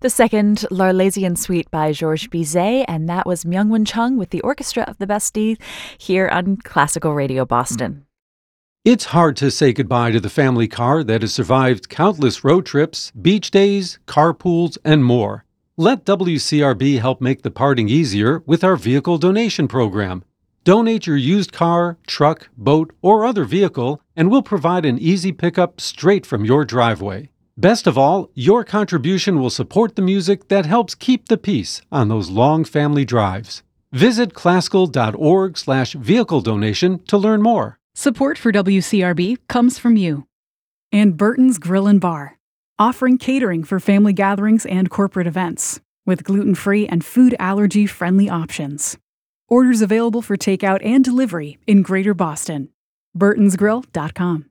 The second, L'Arlésienne Suite by Georges Bizet, and that was Myung-Whun Chung with the Orchestra of the Bastille here on Classical Radio Boston. It's hard to say goodbye to the family car that has survived countless road trips, beach days, carpools, and more. Let WCRB help make the parting easier with our vehicle donation program. Donate your used car, truck, boat, or other vehicle, and we'll provide an easy pickup straight from your driveway. Best of all, your contribution will support the music that helps keep the peace on those long family drives. Visit classical.org/vehicle donation to learn more. Support for WCRB comes from you. And Burton's Grill and Bar, offering catering for family gatherings and corporate events, with gluten-free and food allergy-friendly options. Orders available for takeout and delivery in Greater Boston. burtonsgrill.com.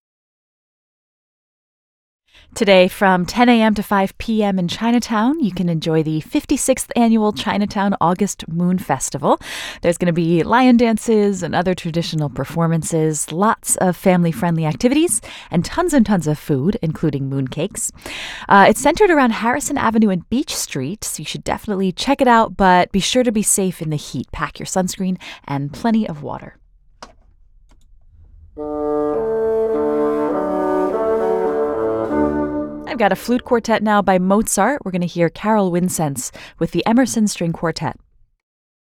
Today, from 10 a.m. to 5 p.m. in Chinatown, you can enjoy the 56th Annual Chinatown August Moon Festival. There's going to be lion dances and other traditional performances, lots of family-friendly activities, and tons of food, including mooncakes. It's centered around Harrison Avenue and Beach Street, so you should definitely check it out, but be sure to be safe in the heat. Pack your sunscreen and plenty of water. I've got a flute quartet now by Mozart. We're going to hear Carol Wincenz with the Emerson String Quartet.